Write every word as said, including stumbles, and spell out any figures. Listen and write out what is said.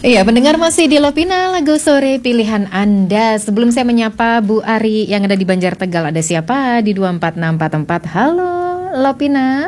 Iya, pendengar masih di Lovina, lagu sore pilihan Anda. Sebelum saya menyapa Bu Ari yang ada di Banjar Tegal, ada siapa di dua empat enam empat empat? Halo, Lovina.